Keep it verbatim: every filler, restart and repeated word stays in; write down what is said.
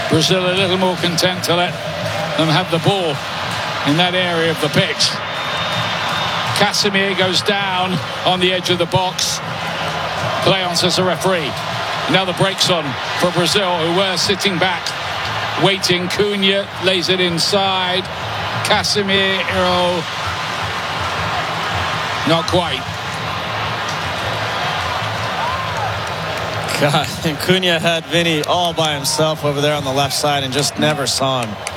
Brazil a little more content to let them have the ball in that area of the pitch. Casemiro goes down on the edge of the box. Play on, says the referee. Now the brakes on for Brazil, who were sitting back, waiting. Cunha lays it inside. Casemiro, not quite. God, and Cunha had Vinny all by himself over there on the left side and just never saw him.